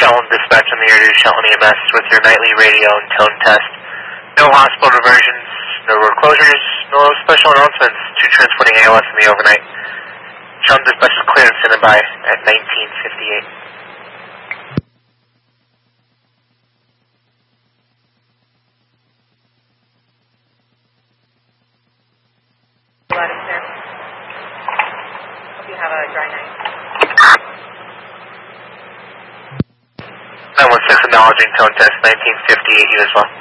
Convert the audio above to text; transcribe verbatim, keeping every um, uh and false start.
Shelton dispatch on the air to Shelton E M S with your nightly radio and tone test. No hospital diversions, no road closures, no special announcements. Two transporting A L S in the overnight. Shelton dispatch is clear and standing by at nineteen fifty-eight. Hope you have a dry night. nine one six acknowledging tone test nineteen fifty-eight, you as well.